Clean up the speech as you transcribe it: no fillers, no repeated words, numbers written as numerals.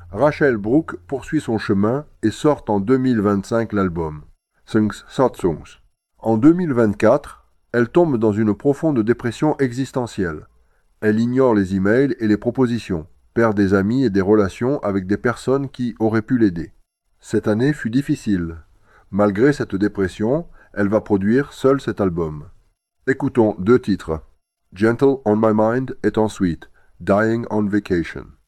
Rachel Brooke poursuit son chemin et sort en 2025 l'album Songs Thought Songs. En 2024, elle tombe dans une profonde dépression existentielle. Elle ignore les emails et les propositions, perd des amis et des relations avec des personnes qui auraient pu l'aider. Cette année fut difficile. Malgré cette dépression, elle va produire seule cet album. Écoutons deux titres. Gentle on My Mind et ensuite Dying on Vacation.